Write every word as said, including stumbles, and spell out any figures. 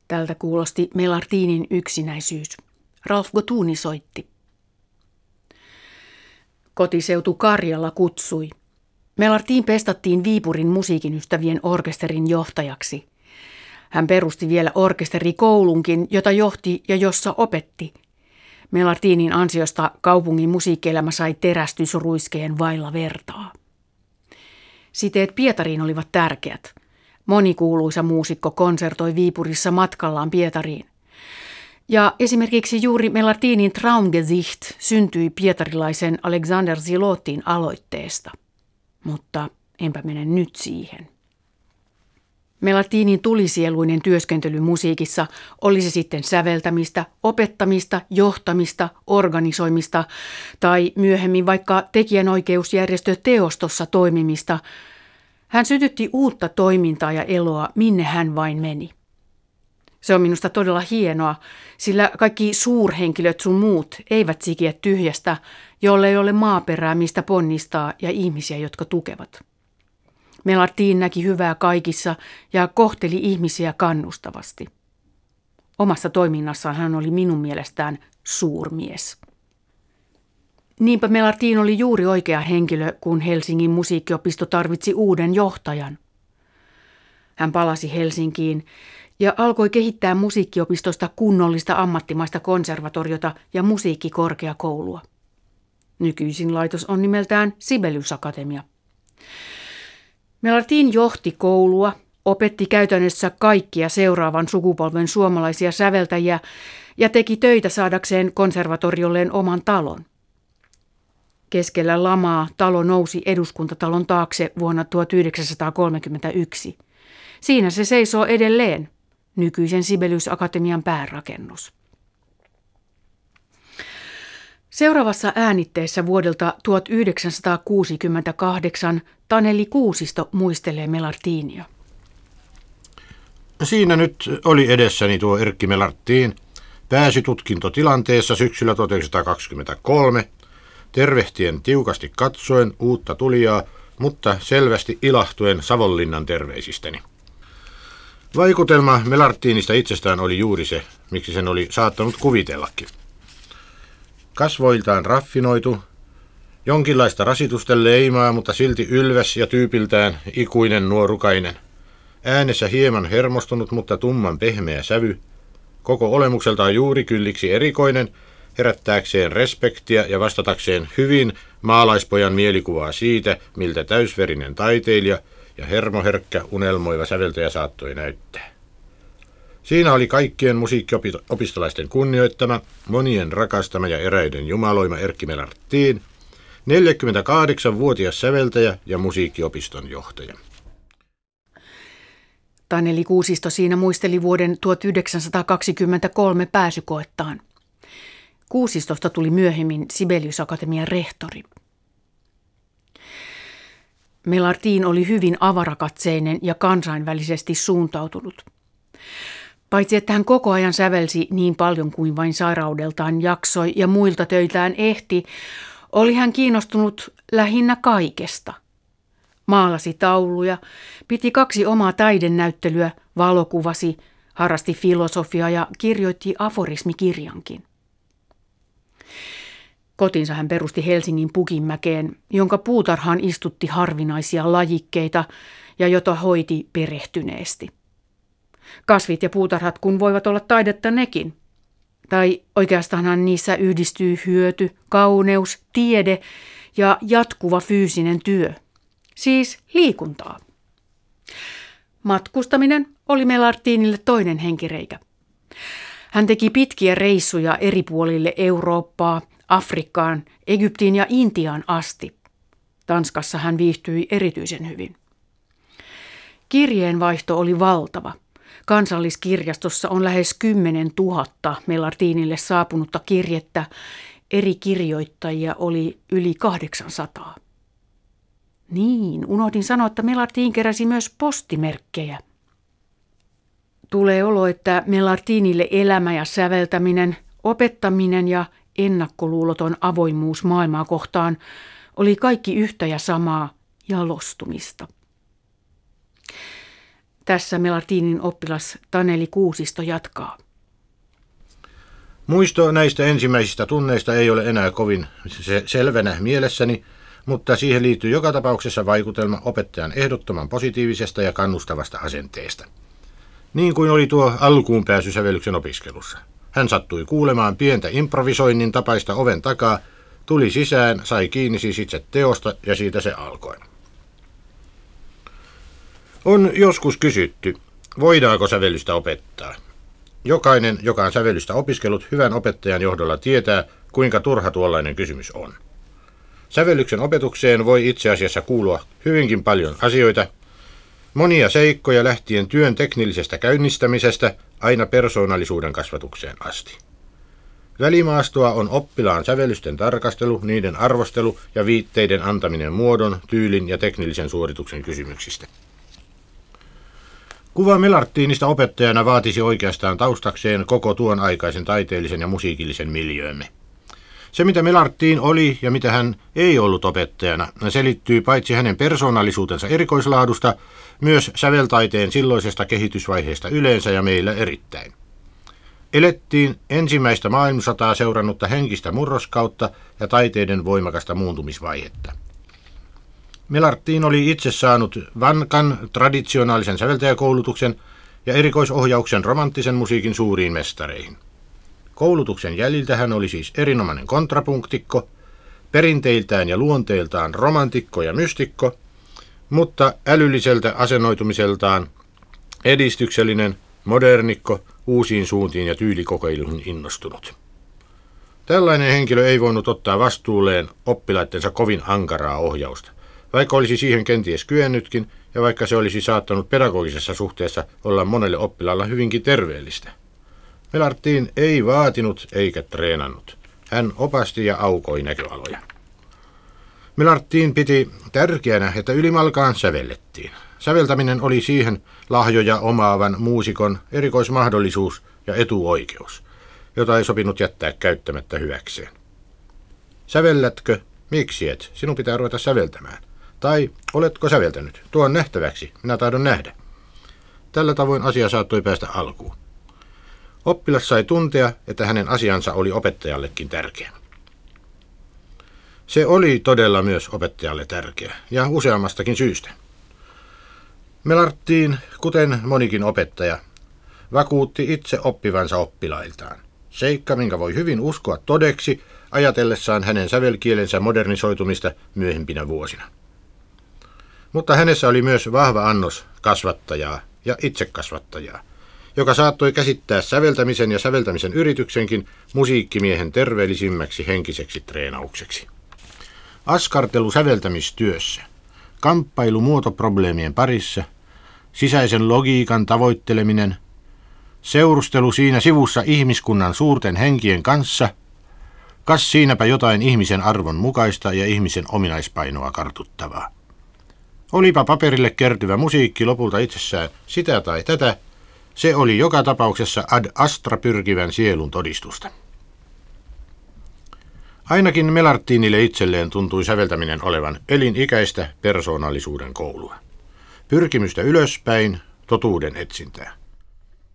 Tältä kuulosti Melartinin yksinäisyys. Ralph Gotuni soitti. Kotiseutu Karjala kutsui. Melartin pestattiin Viipurin musiikin ystävien orkesterin johtajaksi. Hän perusti vielä orkesterikoulunkin, jota johti ja jossa opetti. Melartinin ansiosta kaupungin musiikkielämä sai terästysruiskeen vailla vertaa. Siteet Pietariin olivat tärkeät. Moni kuuluisa muusikko konsertoi Viipurissa matkallaan Pietariin. Ja esimerkiksi juuri Melartinin Traumgesicht syntyi pietarilaisen Alexander Zilotin aloitteesta. Mutta enpä mene nyt siihen. Melartinin tulisieluinen työskentely musiikissa, oli se sitten säveltämistä, opettamista, johtamista, organisoimista tai myöhemmin vaikka tekijänoikeusjärjestö Teostossa toimimista. Hän sytytti uutta toimintaa ja eloa, minne hän vain meni. Se on minusta todella hienoa, sillä kaikki suurhenkilöt sun muut eivät sikiä tyhjästä, jolle ei ole maaperää, mistä ponnistaa ja ihmisiä, jotka tukevat. Melartin näki hyvää kaikissa ja kohteli ihmisiä kannustavasti. Omassa toiminnassaan hän oli minun mielestään suurmies. Niinpä Melartin oli juuri oikea henkilö, kun Helsingin musiikkiopisto tarvitsi uuden johtajan. Hän palasi Helsinkiin ja alkoi kehittää musiikkiopistosta kunnollista ammattimaista konservatoriota ja musiikkikorkeakoulua. Nykyisin laitos on nimeltään Sibelius Akatemia. Melartin johti koulua, opetti käytännössä kaikkia seuraavan sukupolven suomalaisia säveltäjiä ja teki töitä saadakseen konservatoriolleen oman talon. Keskellä lamaa talo nousi Eduskuntatalon taakse vuonna tuhatyhdeksänsataakolmekymmentäyksi. Siinä se seisoo edelleen, nykyisen Sibelius Akatemian päärakennus. Seuraavassa äänitteessä vuodelta tuhatyhdeksänsataakuusikymmentäkahdeksan Taneli Kuusisto muistelee Melartinia. Siinä nyt oli edessäni tuo Erkki Melartin pääsytutkintotilanteessa syksyllä tuhatyhdeksänsataakaksikymmentäkolme, tervehtien tiukasti katsoen uutta tulijaa, mutta selvästi ilahtuen Savonlinnan terveisistäni. Vaikutelma Melartinista itsestään oli juuri se, miksi sen oli saattanut kuvitellakin. Kasvoiltaan raffinoitu, jonkinlaista rasitusten leimaa, mutta silti ylväs ja tyypiltään ikuinen nuorukainen. Äänessä hieman hermostunut, mutta tumman pehmeä sävy. Koko olemukseltaan juuri kylliksi erikoinen, herättääkseen respektiä ja vastatakseen hyvin maalaispojan mielikuvaa siitä, miltä täysverinen taiteilija ja hermoherkkä unelmoiva säveltäjä saattoi näyttää. Siinä oli kaikkien musiikkiopistolaisten kunnioittama, monien rakastama ja eräiden jumaloima Erkki Melartin, neljäkymmentäkahdeksanvuotias säveltäjä ja musiikkiopiston johtaja. Taneli Kuusisto siinä muisteli vuoden tuhatyhdeksänsataakaksikymmentäkolme pääsykoettaan. Kuusistosta tuli myöhemmin Sibelius Akatemian rehtori. Melartin oli hyvin avarakatseinen ja kansainvälisesti suuntautunut. Paitsi että hän koko ajan sävelsi niin paljon kuin vain sairaudeltaan jaksoi ja muilta töitään ehti, oli hän kiinnostunut lähinnä kaikesta. Maalasi tauluja, piti kaksi omaa taidennäyttelyä, valokuvasi, harrasti filosofiaa ja kirjoitti aforismikirjankin. Kotinsa hän perusti Helsingin Pukinmäkeen, jonka puutarhaan istutti harvinaisia lajikkeita ja jota hoiti perehtyneesti. Kasvit ja puutarhat kun voivat olla taidetta nekin. Tai oikeastaanhan niissä yhdistyy hyöty, kauneus, tiede ja jatkuva fyysinen työ. Siis liikuntaa. Matkustaminen oli Melartinille toinen henkireikä. Hän teki pitkiä reissuja eri puolille Eurooppaa, Afrikkaan, Egyptiin ja Intiaan asti. Tanskassa hän viihtyi erityisen hyvin. Kirjeenvaihto oli valtava. Kansalliskirjastossa on lähes kymmenen tuhatta Melartinille saapunutta kirjettä. Eri kirjoittajia oli yli kahdeksansataa. Niin, unohdin sanoa, että Melartin keräsi myös postimerkkejä. Tulee olo, että Melartinille elämä ja säveltäminen, opettaminen ja ennakkoluuloton avoimuus maailmaa kohtaan oli kaikki yhtä ja samaa jalostumista. Tässä Melartinin oppilas Taneli Kuusisto jatkaa. Muisto näistä ensimmäisistä tunneista ei ole enää kovin selvänä mielessäni, mutta siihen liittyy joka tapauksessa vaikutelma opettajan ehdottoman positiivisesta ja kannustavasta asenteesta. Niin kuin oli tuo alkuun pääsy sävellyksen opiskelussa. Hän sattui kuulemaan pientä improvisoinnin tapaista oven takaa, tuli sisään, sai kiinni siis itse teosta ja siitä se alkoi. On joskus kysytty, voidaanko sävellystä opettaa. Jokainen, joka on sävellystä opiskellut hyvän opettajan johdolla, tietää, kuinka turha tuollainen kysymys on. Sävellyksen opetukseen voi itse asiassa kuulua hyvinkin paljon asioita, monia seikkoja lähtien työn teknillisestä käynnistämisestä aina persoonallisuuden kasvatukseen asti. Välimaastoa on oppilaan sävellysten tarkastelu, niiden arvostelu ja viitteiden antaminen muodon, tyylin ja teknillisen suorituksen kysymyksistä. Kuva Melartinista opettajana vaatisi oikeastaan taustakseen koko tuon aikaisen taiteellisen ja musiikillisen miljöömme. Se, mitä Melartin oli ja mitä hän ei ollut opettajana, selittyy paitsi hänen persoonallisuutensa erikoislaadusta, myös säveltaiteen silloisesta kehitysvaiheesta yleensä ja meillä erittäin. Elettiin ensimmäistä maailmansotaa seurannutta henkistä murroskautta ja taiteiden voimakasta muuntumisvaihetta. Melartin oli itse saanut vankan traditionaalisen säveltäjäkoulutuksen ja erikoisohjauksen romanttisen musiikin suuriin mestareihin. Koulutuksen jäljiltä hän oli siis erinomainen kontrapunktikko, perinteiltään ja luonteeltaan romantikko ja mystikko, mutta älylliseltä asennoitumiseltaan edistyksellinen, modernikko, uusiin suuntiin ja tyylikokeiluihin innostunut. Tällainen henkilö ei voinut ottaa vastuulleen oppilaittensa kovin ankaraa ohjausta, vaikka olisi siihen kenties kyennytkin ja vaikka se olisi saattanut pedagogisessa suhteessa olla monelle oppilaalla hyvinkin terveellistä. Melartin ei vaatinut eikä treenannut. Hän opasti ja aukoi näköaloja. Melartin piti tärkeänä, että ylimalkaan sävellettiin. Säveltäminen oli siihen lahjoja omaavan muusikon erikoismahdollisuus ja etuoikeus, jota ei sopinut jättää käyttämättä hyväkseen. Sävellätkö? Miksi et? Sinun pitää ruveta säveltämään. Tai oletko säveltänyt? Tuo on nähtäväksi. Minä taidon nähdä. Tällä tavoin asia saattoi päästä alkuun. Oppilas sai tuntea, että hänen asiansa oli opettajallekin tärkeä. Se oli todella myös opettajalle tärkeä, ja useammastakin syystä. Melartin, kuten monikin opettaja, vakuutti itse oppivansa oppilailtaan. Seikka, minkä voi hyvin uskoa todeksi, ajatellessaan hänen sävelkielensä modernisoitumista myöhempinä vuosina. Mutta hänessä oli myös vahva annos kasvattajaa ja itsekasvattajaa, joka saattoi käsittää säveltämisen ja säveltämisen yrityksenkin musiikkimiehen terveellisimmäksi henkiseksi treenaukseksi. Askartelu säveltämistyössä, kamppailu muotoprobleemien parissa, sisäisen logiikan tavoitteleminen, seurustelu siinä sivussa ihmiskunnan suurten henkien kanssa, kas siinäpä jotain ihmisen arvon mukaista ja ihmisen ominaispainoa kartuttavaa. Olipa paperille kertyvä musiikki lopulta itsessään sitä tai tätä, se oli joka tapauksessa ad astra pyrkivän sielun todistusta. Ainakin Melartinille itselleen tuntui säveltäminen olevan elinikäistä persoonallisuuden koulua. Pyrkimystä ylöspäin, totuuden etsintää.